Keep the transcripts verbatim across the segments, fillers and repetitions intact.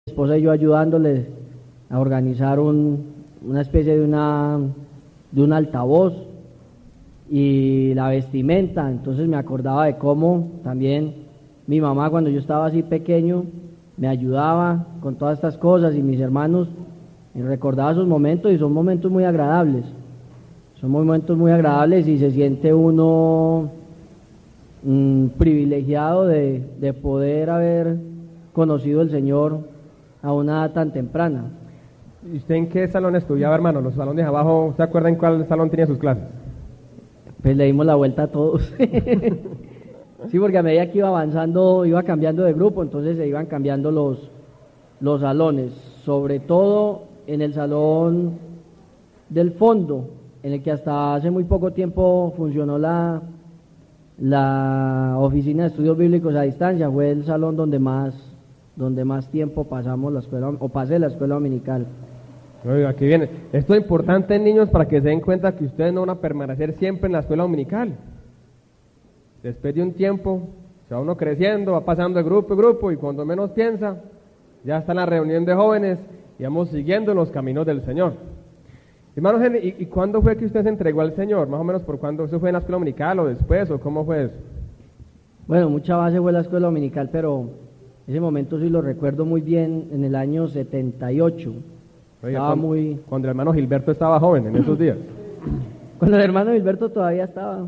esposa y yo ayudándole a organizar un, una especie de una de un altavoz y la vestimenta. Entonces me acordaba de cómo también mi mamá, cuando yo estaba así pequeño, me ayudaba con todas estas cosas, y mis hermanos, y recordaba esos momentos, y son momentos muy agradables, son momentos muy agradables y se siente uno mmm, privilegiado de, de poder haber conocido al Señor a una edad tan temprana. ¿Y usted en qué salón estudiaba, hermano? ¿Los salones de abajo? ¿Se acuerda en cuál salón tenía sus clases? Pues le dimos la vuelta a todos. Sí, porque a medida que iba avanzando, iba cambiando de grupo, entonces se iban cambiando los, los salones, sobre todo en el salón del fondo, en el que hasta hace muy poco tiempo funcionó la, la oficina de estudios bíblicos a distancia. Fue el salón donde más, donde más tiempo pasamos la escuela, o pasé la escuela dominical. Oiga, aquí viene. Esto es importante, niños, para que se den cuenta que ustedes no van a permanecer siempre en la escuela dominical. Después de un tiempo, se va uno creciendo, va pasando de grupo en grupo, y cuando menos piensa, ya está en la reunión de jóvenes y vamos siguiendo los caminos del Señor. Hermano Henry, ¿y, ¿y cuándo fue que usted se entregó al Señor? Más o menos, ¿por cuándo? ¿Eso fue en la escuela dominical o después, o cómo fue eso? Bueno, mucha base fue la escuela dominical, pero ese momento sí lo recuerdo muy bien, en el año setenta y ocho. Oiga, estaba cuando, muy... cuando el hermano Gilberto estaba joven, en esos días. Cuando el hermano Gilberto todavía estaba.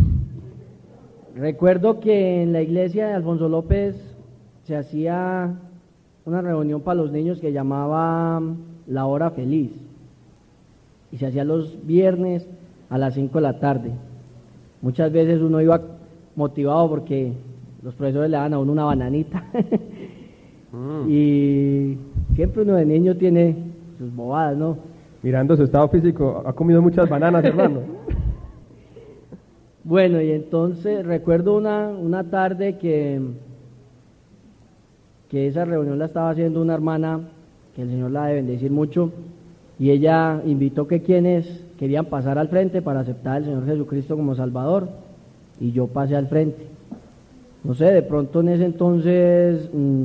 Recuerdo que en la iglesia de Alfonso López se hacía una reunión para los niños que llamaba La Hora Feliz, y se hacía los viernes a las cinco de la tarde. Muchas veces uno iba motivado porque los profesores le daban a uno una bananita. mm. Y siempre uno de niño tiene sus bobadas, ¿no? Mirando su estado físico, ha comido muchas bananas, hermano. Bueno, y entonces recuerdo una, una tarde que, que esa reunión la estaba haciendo una hermana, que el Señor la debe bendecir mucho, y ella invitó que quienes querían pasar al frente para aceptar al Señor Jesucristo como Salvador, y yo pasé al frente. No sé, de pronto en ese entonces, mmm,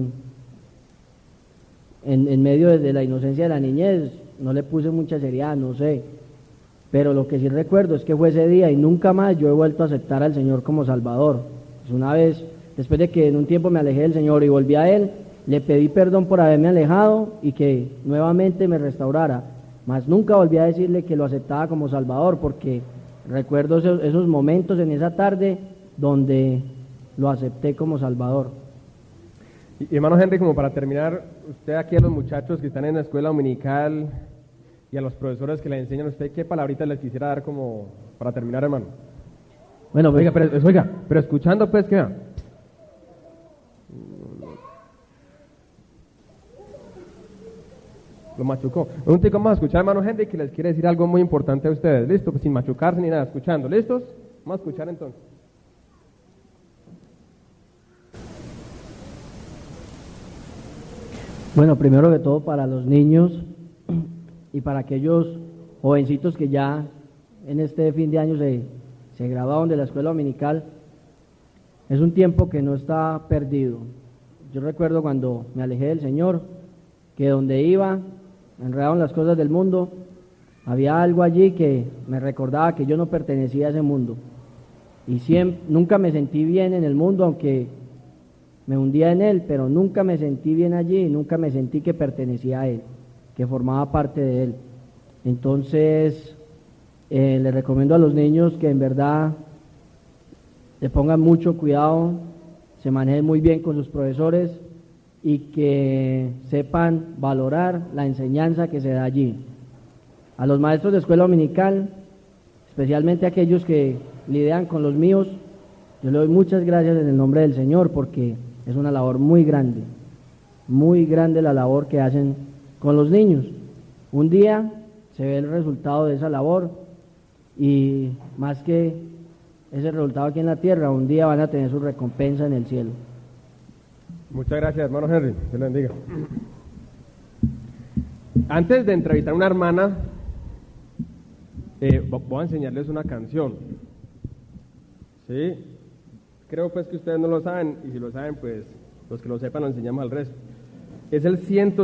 en, en medio de, de la inocencia de la niñez, no le puse mucha seriedad, no sé. Pero lo que sí recuerdo es que fue ese día y nunca más yo he vuelto a aceptar al Señor como Salvador. Pues una vez, después de que en un tiempo me alejé del Señor y volví a Él, le pedí perdón por haberme alejado y que nuevamente me restaurara. Mas nunca volví a decirle que lo aceptaba como Salvador, porque recuerdo esos, esos momentos en esa tarde donde lo acepté como Salvador. Y, y hermano Henry, como para terminar, usted aquí a los muchachos que están en la escuela dominical y a los profesores que le enseñan a usted, ¿qué palabritas les quisiera dar como para terminar, hermano? Bueno, pues, oiga, pero, oiga, pero escuchando, pues, ¿qué? Lo machucó. Un tico vamos a escuchar, hermano Henry, que les quiere decir algo muy importante a ustedes. ¿Listo? Pues sin machucarse ni nada, escuchando. ¿Listos? Vamos a escuchar entonces. Bueno, primero que todo para los niños y para aquellos jovencitos que ya en este fin de año se, se graduaron de la escuela dominical, es un tiempo que no está perdido. Yo recuerdo cuando me alejé del Señor, que donde iba, enredado en las cosas del mundo, había algo allí que me recordaba que yo no pertenecía a ese mundo. Y siempre, nunca me sentí bien en el mundo, aunque me hundía en él, pero nunca me sentí bien allí y nunca me sentí que pertenecía a él, que formaba parte de él. Entonces, eh, le recomiendo a los niños que en verdad le pongan mucho cuidado, se manejen muy bien con sus profesores y que sepan valorar la enseñanza que se da allí. A los maestros de escuela dominical, especialmente aquellos que lidian con los míos, yo le doy muchas gracias en el nombre del Señor, porque es una labor muy grande, muy grande la labor que hacen con los niños. Un día se ve el resultado de esa labor, y más que ese resultado aquí en la tierra, un día van a tener su recompensa en el cielo. Muchas gracias, hermano Henry. Dios le bendiga. Antes de entrevistar a una hermana, eh, voy a enseñarles una canción. ¿Sí? Creo pues que ustedes no lo saben, y si lo saben, pues los que lo sepan lo enseñamos al resto. es el ciento